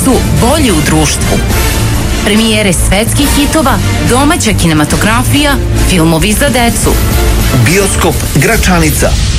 su bolji u društvu. Premijere svetskih hitova, domaća kinematografija, filmovi za decu. Bioskop Gračanica.